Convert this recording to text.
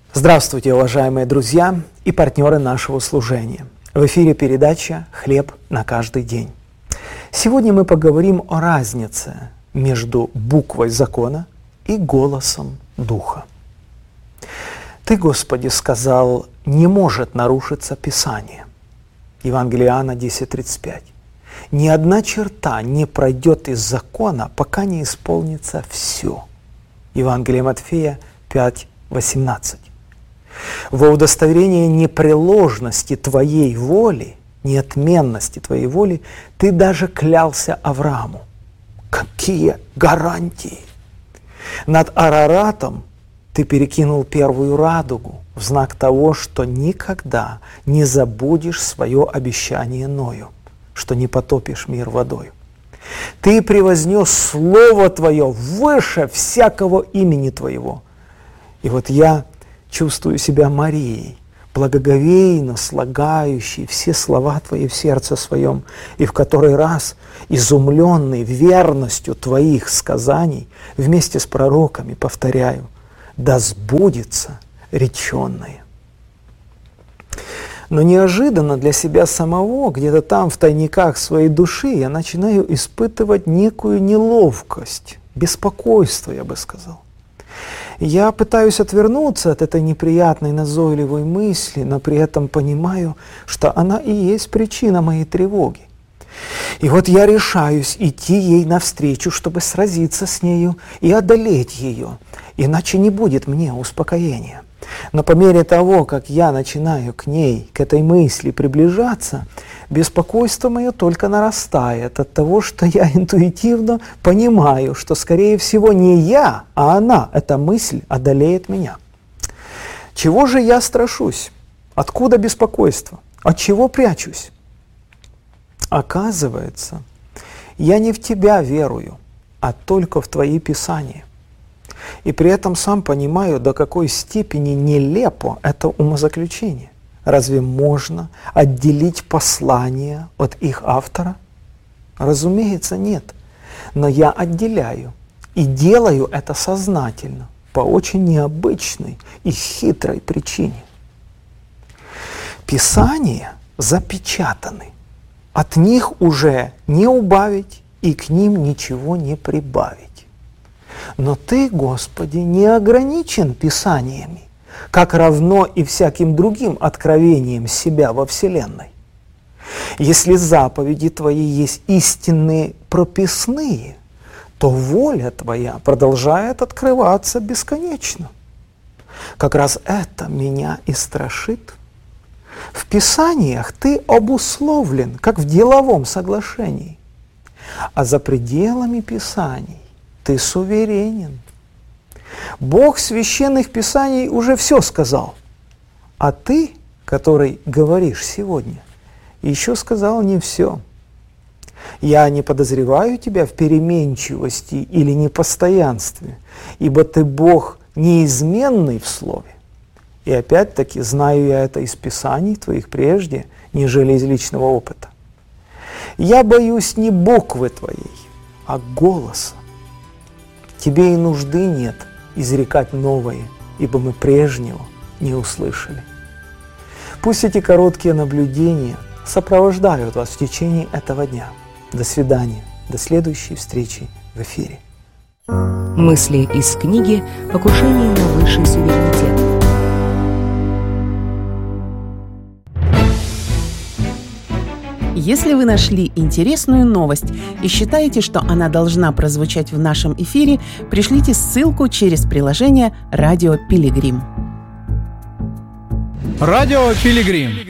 Здравствуйте, уважаемые друзья и партнеры нашего служения. В эфире передача «Хлеб на каждый день». Сегодня мы поговорим о разнице между буквой закона и голосом Духа. Ты, Господи, сказал, не может нарушиться Писание. Евангелие Иоанна 10:35. Ни одна черта не пройдет из закона, пока не исполнится все. Евангелие Матфея 5:18. Во удостоверение непреложности Твоей воли, неотменности Твоей воли, Ты даже клялся Аврааму. Какие гарантии! Над Араратом Ты перекинул первую радугу в знак того, что никогда не забудешь свое обещание Ною, что не потопишь мир водою. Ты превознес Слово Твое выше всякого имени Твоего. И вот я чувствую себя Марией, благоговейно слагающей все слова Твои в сердце своем, и в который раз, изумленный верностью Твоих сказаний, вместе с пророками повторяю: да сбудется реченное. Но неожиданно для себя самого, где-то там в тайниках своей души, я начинаю испытывать некую неловкость, беспокойство, я бы сказал. Я пытаюсь отвернуться от этой неприятной, назойливой мысли, но при этом понимаю, что она и есть причина моей тревоги. И вот я решаюсь идти ей навстречу, чтобы сразиться с нею и одолеть ее, иначе не будет мне успокоения. Но по мере того, как я начинаю к ней, к этой мысли приближаться, беспокойство мое только нарастает от того, что я интуитивно понимаю, что, скорее всего, не я, а она, эта мысль, одолеет меня. Чего же я страшусь? Откуда беспокойство? От чего прячусь? Оказывается, я не в тебя верую, а только в твои писания. И при этом сам понимаю, до какой степени нелепо это умозаключение. Разве можно отделить послание от их автора? Разумеется, нет. Но я отделяю и делаю это сознательно, по очень необычной и хитрой причине. Писания запечатаны. От них уже не убавить и к ним ничего не прибавить. Но Ты, Господи, не ограничен Писаниями, как равно и всяким другим откровением себя во Вселенной. Если заповеди Твои есть истинные прописные, то воля Твоя продолжает открываться бесконечно. Как раз это меня и страшит. В Писаниях Ты обусловлен, как в деловом соглашении, а за пределами Писаний Ты суверенен. Бог священных Писаний уже все сказал, а Ты, который говоришь сегодня, еще сказал не все. Я не подозреваю Тебя в переменчивости или непостоянстве, ибо Ты Бог неизменный в Слове. И опять-таки знаю я это из Писаний Твоих прежде, нежели из личного опыта. Я боюсь не буквы Твоей, а голоса. Тебе и нужды нет изрекать новое, ибо мы прежнего не услышали. Пусть эти короткие наблюдения сопровождают вас в течение этого дня. До свидания, до следующей встречи в эфире. Мысли из книги «Покушение на высший суверенитет». Если вы нашли интересную новость и считаете, что она должна прозвучать в нашем эфире, пришлите ссылку через приложение «Радио Пилигрим». Радио Пилигрим.